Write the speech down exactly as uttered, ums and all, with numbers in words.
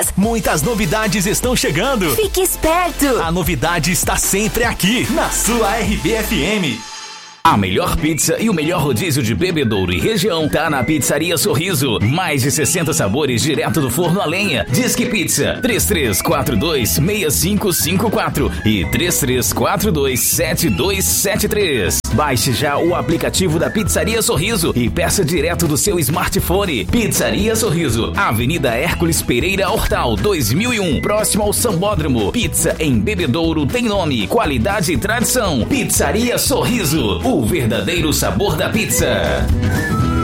Muitas novidades estão chegando. Fique esperto. A novidade está sempre aqui, na sua R B F M. A melhor pizza e o melhor rodízio de Bebedouro e região tá na Pizzaria Sorriso. Mais de sessenta sabores direto do forno a lenha. Disque Pizza três três quatro dois, seis cinco cinco quatro e três três quatro dois, sete dois sete três. Baixe já o aplicativo da Pizzaria Sorriso e peça direto do seu smartphone. Pizzaria Sorriso, Avenida Hércules Pereira Hortal, dois mil e um, próximo ao Sambódromo. Pizza em Bebedouro tem nome, qualidade e tradição. Pizzaria Sorriso, o verdadeiro sabor da pizza.